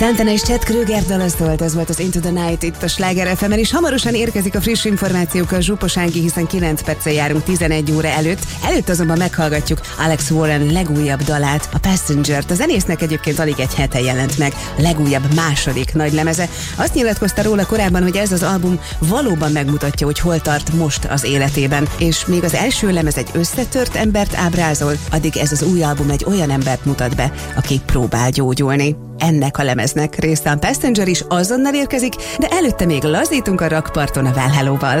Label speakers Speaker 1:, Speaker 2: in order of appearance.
Speaker 1: Tantana és Chad Kroeger dala szólt, ez volt az Into the Night itt a Sláger FM-en, és hamarosan érkezik a friss információkkal Zsupos Ági, hiszen 9 perccel járunk 11 óra előtt. Előtt azonban meghallgatjuk Alex Warren legújabb dalát, a Passenger-t. A zenésznek egyébként alig egy hete jelent meg a legújabb második nagy lemeze. Azt nyilatkozta róla korábban, hogy ez az album valóban megmutatja, hogy hol tart most az életében. És még az első lemez egy összetört embert ábrázol, addig ez az új album egy olyan embert mutat be, aki próbál gyógyulni. Ennek a lemeznek része a Passenger is azonnal érkezik, de előtte még lazítunk a rakparton a Well Hello-val.